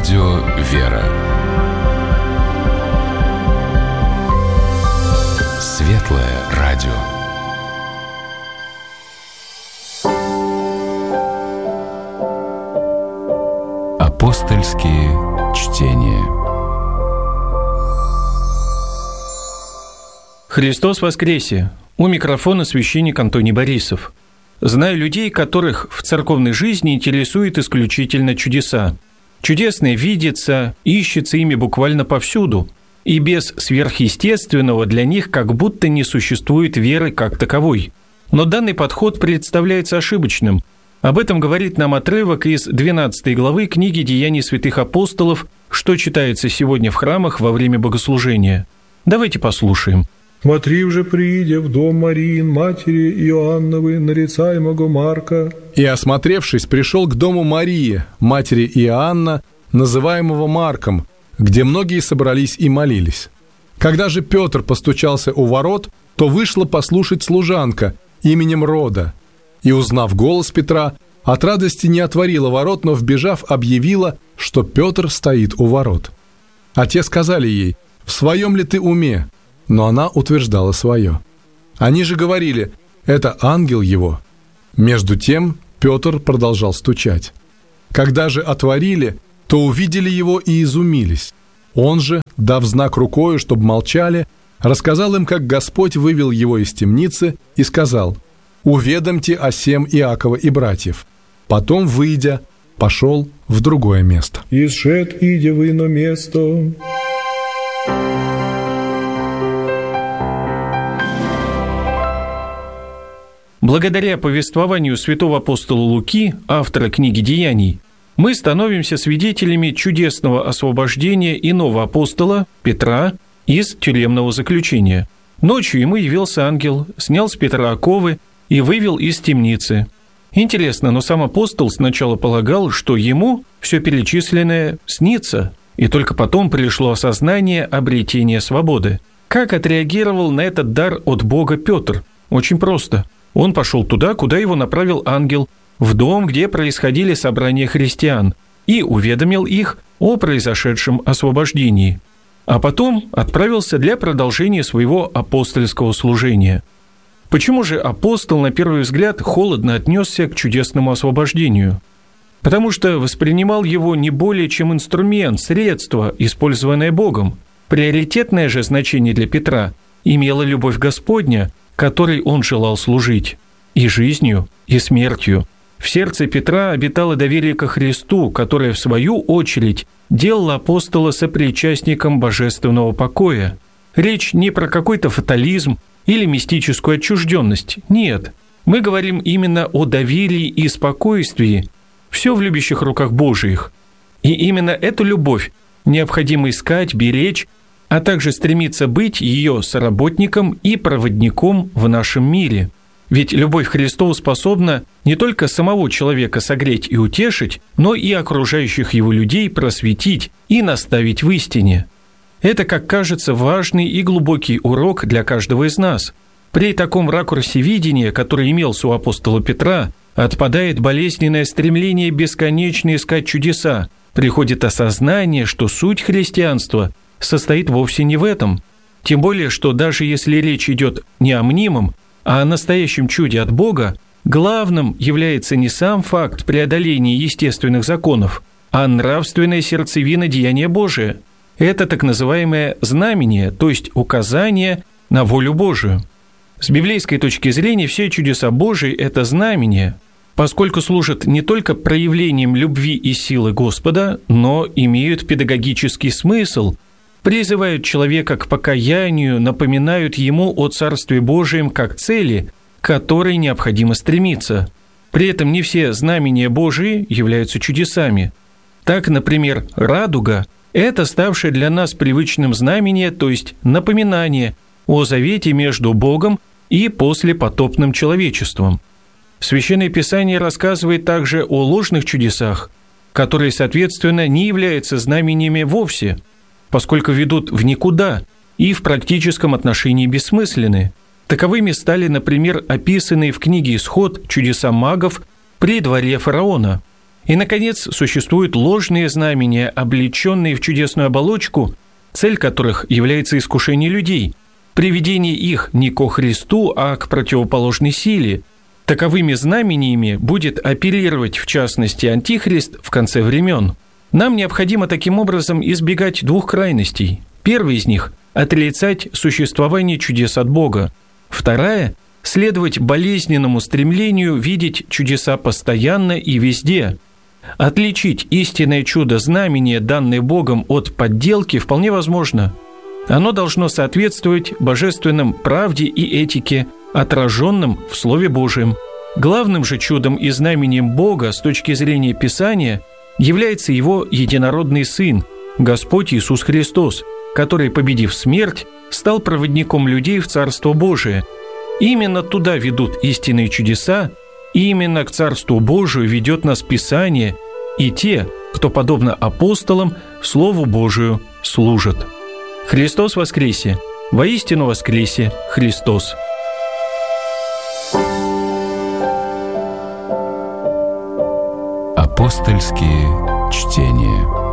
Радио «Вера». Светлое радио. Апостольские чтения. Христос воскресе! У микрофона священник Антоний Борисов. Знаю людей, которых в церковной жизни интересуют исключительно чудеса. Чудесное видится, ищется ими буквально повсюду. И без сверхъестественного для них как будто не существует веры как таковой. Но данный подход представляется ошибочным. Об этом говорит нам отрывок из 12 главы книги «Деяний святых апостолов», что читается сегодня в храмах во время богослужения. Давайте послушаем. «Смотри же, приидя в дом Мариин, матери Иоанновой, нарицаемого Марка». И, осмотревшись, пришел к дому Марии, матери Иоанна, называемого Марком, где многие собрались и молились. Когда же Петр постучался у ворот, то вышла послушать служанка именем Рода. И, узнав голос Петра, от радости не отворила ворот, но, вбежав, объявила, что Петр стоит у ворот. А те сказали ей: «В своем ли ты уме?» Но она утверждала свое. Они же говорили: «Это ангел его». Между тем Петр продолжал стучать. Когда же отворили, то увидели его и изумились. Он же, дав знак рукою, чтобы молчали, рассказал им, как Господь вывел его из темницы, и сказал: «Уведомьте о сем Иакова и братьев». Потом, выйдя, пошел в другое место. «И сшед, идя в ино место». Благодаря повествованию святого апостола Луки, автора книги «Деяний», мы становимся свидетелями чудесного освобождения иного апостола, Петра, из тюремного заключения. Ночью ему явился ангел, снял с Петра оковы и вывел из темницы. Интересно, но сам апостол сначала полагал, что ему все перечисленное снится, и только потом пришло осознание обретения свободы. Как отреагировал на этот дар от Бога Петр? Очень просто. Он пошел туда, куда его направил ангел, в дом, где происходили собрания христиан, и уведомил их о произошедшем освобождении. А потом отправился для продолжения своего апостольского служения. Почему же апостол, на первый взгляд, холодно отнесся к чудесному освобождению? Потому что воспринимал его не более чем инструмент, средство, использованное Богом. Приоритетное же значение для Петра имела любовь Господня, которой он желал служить, и жизнью, и смертью. В сердце Петра обитало доверие ко Христу, которое, в свою очередь, делало апостола сопричастником божественного покоя. Речь не про какой-то фатализм или мистическую отчужденность. Нет, мы говорим именно о доверии и спокойствии. Все в любящих руках Божиих. И именно эту любовь необходимо искать, беречь, а также стремиться быть ее соработником и проводником в нашем мире. Ведь любовь Христова способна не только самого человека согреть и утешить, но и окружающих его людей просветить и наставить в истине. Это, как кажется, важный и глубокий урок для каждого из нас. При таком ракурсе видения, который имелся у апостола Петра, отпадает болезненное стремление бесконечно искать чудеса, приходит осознание, что суть христианства состоит вовсе не в этом. Тем более, что даже если речь идет не о мнимом, а о настоящем чуде от Бога, главным является не сам факт преодоления естественных законов, а нравственная сердцевина деяния Божия. Это так называемое знамение, то есть указание на волю Божию. С библейской точки зрения все чудеса Божии – это знамения, поскольку служат не только проявлением любви и силы Господа, но имеют педагогический смысл, призывают человека к покаянию, напоминают ему о Царстве Божием как цели, к которой необходимо стремиться. При этом не все знамения Божии являются чудесами. Так, например, радуга – это ставшее для нас привычным знамение, то есть напоминание о завете между Богом и послепотопным человечеством. Священное Писание рассказывает также о ложных чудесах, которые, соответственно, не являются знамениями вовсе, поскольку ведут в никуда и в практическом отношении бессмысленны. Таковыми стали, например, описанные в книге «Исход» чудеса магов при дворе фараона. И, наконец, существуют ложные знамения, облеченные в чудесную оболочку, цель которых является искушение людей, приведение их не ко Христу, а к противоположной силе. Таковыми знамениями будет оперировать, в частности, Антихрист в конце времен. Нам необходимо таким образом избегать двух крайностей. Первый из них – отрицать существование чудес от Бога. Вторая – следовать болезненному стремлению видеть чудеса постоянно и везде. Отличить истинное чудо-знамение, данное Богом, от подделки, вполне возможно. Оно должно соответствовать божественным правде и этике, отраженным в Слове Божьем. Главным же чудом и знамением Бога с точки зрения Писания является Его единородный Сын, Господь Иисус Христос, который, победив смерть, стал проводником людей в Царство Божие. Именно туда ведут истинные чудеса, и именно к Царству Божию ведет нас Писание и те, кто, подобно апостолам, Слову Божию служат. Христос воскресе! Воистину воскресе Христос! Апостольские чтения.